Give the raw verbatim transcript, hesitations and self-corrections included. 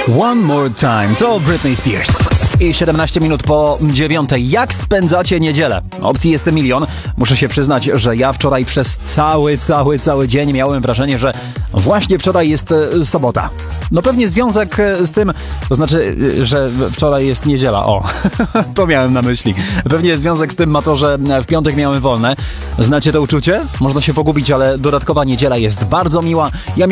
One More Time to Britney Spears. I siedemnaście minut po dziewiątej. Jak spędzacie niedzielę? Opcji jest milion. Muszę się przyznać, że ja wczoraj przez cały, cały, cały dzień miałem wrażenie, że właśnie wczoraj jest e, sobota. No pewnie związek z tym, to znaczy, że wczoraj jest niedziela. O, to miałem na myśli. Pewnie związek z tym ma to, że w piątek miałem wolne. Znacie to uczucie? Można się pogubić, ale dodatkowa niedziela jest bardzo miła. Ja